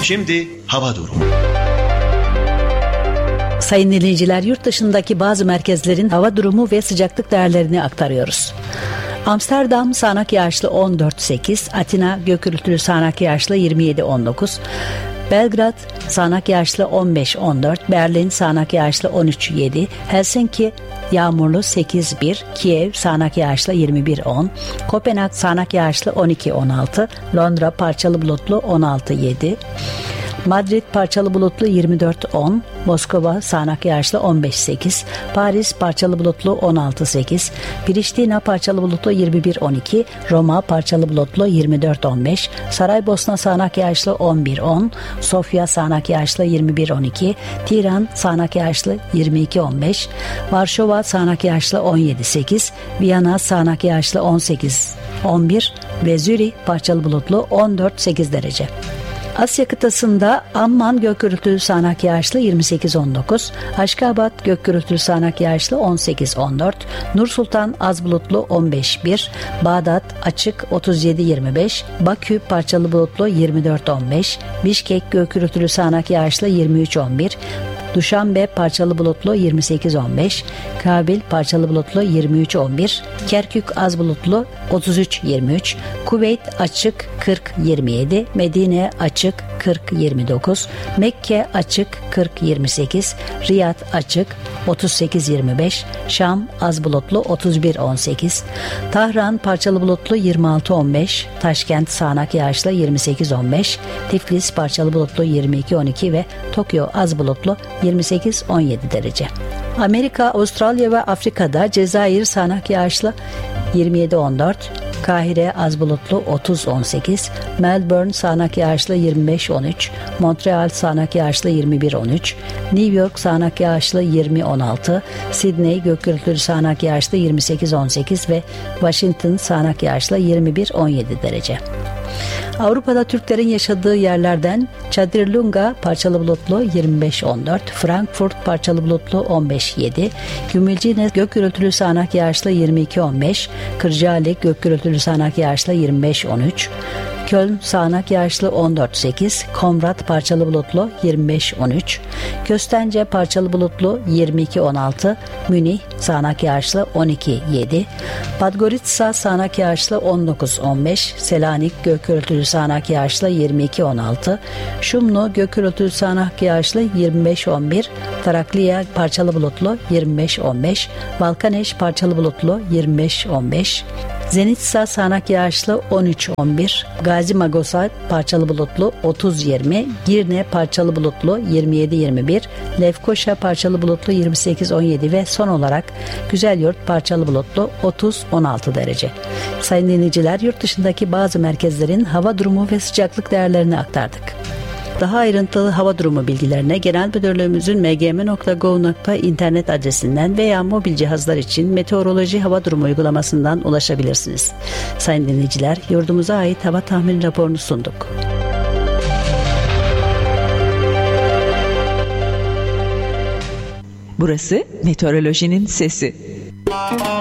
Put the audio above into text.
Şimdi hava durumu. Sayın dinleyiciler, yurt dışındaki bazı merkezlerin hava durumu ve sıcaklık değerlerini aktarıyoruz. Amsterdam sağanak yağışlı 14,8, Atina gök gürültülü sağanak yağışlı 27,19, Belgrad sağanak yağışlı 15,14, Berlin sağanak yağışlı 13,7, Helsinki yağmurlu 8,1, Kiev sağanak yağışlı 21,10, Kopenhag sağanak yağışlı 12,16, Londra parçalı bulutlu 16,7, Madrid parçalı bulutlu 24,10, Moskova sağanak yağışlı 15,8, Paris parçalı bulutlu 16,8, Priştina parçalı bulutlu 21,12, Roma parçalı bulutlu 24,15, Saraybosna sağanak yağışlı 11,10, Sofya sağanak yağışlı 21,12, Tiran sağanak yağışlı 22,15, Varşova sağanak yağışlı 17,8, Viyana sağanak yağışlı 18,11 ve Zürih parçalı bulutlu 14,8 derece. Asya kıtasında Amman gök gürültülü sağanak yağışlı 28,19, Aşkabat gök gürültülü sağanak yağışlı 18,14, Nursultan az bulutlu 15,1, Bağdat açık 37,25, Bakü parçalı bulutlu 24,15, Bişkek gök gürültülü sağanak yağışlı 23,11, Duşanbe parçalı bulutlu 28,15, Kabil parçalı bulutlu 23,11, Kerkük az bulutlu 33,23, Kuveyt açık 40,27, Medine açık 40,29, Mekke açık 40,28, Riyad açık 38,25, Şam az bulutlu 31,18, Tahran parçalı bulutlu 26,15, Taşkent sağanak yağışlı 28,15, Tiflis parçalı bulutlu 22,12 ve Tokyo az bulutlu 28-17 derece. Amerika, Avustralya ve Afrika'da Cezayir sağanak yağışlı 27-14, Kahire az bulutlu 30-18, Melbourne sağanak yağışlı 25-13, Montreal sağanak yağışlı 21-13, New York sağanak yağışlı 20-16, Sydney gök gürültülü sağanak yağışlı 28-18 ve Washington sağanak yağışlı 21-17 derece. Avrupa'da Türklerin yaşadığı yerlerden Çadırlunga parçalı bulutlu 25-14, Frankfurt parçalı bulutlu 15-7, Gümülcine gök gürültülü sağanak yağışlı 22-15, Kırcaali gök gürültülü sağanak yağışlı 25-13, Köln sağanak yağışlı 14-8, Komrat parçalı bulutlu 25-13, Köstence parçalı bulutlu 22-16, Münih sağanak yağışlı 12-7, Podgorica sağanak yağışlı 19-15, Selanik gök gürültülü sağanak yağışlı 22-16, Şumlu gök gürültülü sağanak yağışlı 25-11, Tarakliya parçalı bulutlu 25-15, Balkaneş parçalı bulutlu 25-15, Zenitsa sağanak yağışlı 13-11, Gazi Magosa parçalı bulutlu 30-20, Girne parçalı bulutlu 27-21, Lefkoşa parçalı bulutlu 28-17 ve son olarak Güzelyurt parçalı bulutlu 30-16 derece. Sayın dinleyiciler, yurt dışındaki bazı merkezlerin hava durumu ve sıcaklık değerlerini aktardık. Daha ayrıntılı hava durumu bilgilerine Genel Müdürlüğümüzün mgm.gov.internet adresinden veya mobil cihazlar için meteoroloji hava durumu uygulamasından ulaşabilirsiniz. Sayın dinleyiciler, yurdumuza ait hava tahmin raporunu sunduk. Burası meteorolojinin sesi.